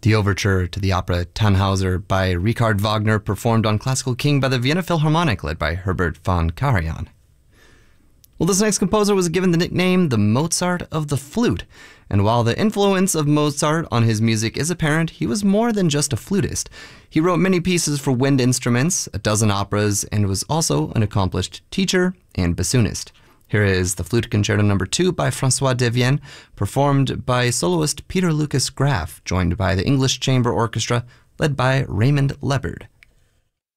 The overture to the opera Tannhauser by Richard Wagner, performed on Classical King by the Vienna Philharmonic, led by Herbert von Karajan. Well, this next composer was given the nickname the Mozart of the flute, and while the influence of Mozart on his music is apparent, he was more than just a flutist. He wrote many pieces for wind instruments, a dozen operas, and was also an accomplished teacher and bassoonist. Here is the Flute Concerto No. 2 by François Devienne, performed by soloist Peter Lucas Graf, joined by the English Chamber Orchestra, led by Raymond Leppard.